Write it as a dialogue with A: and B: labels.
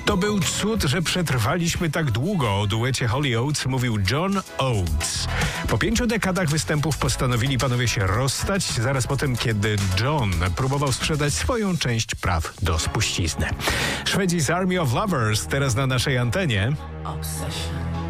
A: To był cud, że przetrwaliśmy tak długo. O duecie Holy Oates mówił John Oates. Po 5 dekadach występów postanowili panowie się rozstać, zaraz po tym, kiedy John próbował sprzedać swoją część praw do spuścizny. Szwedzi z Army of Lovers teraz na naszej antenie.
B: Obsession.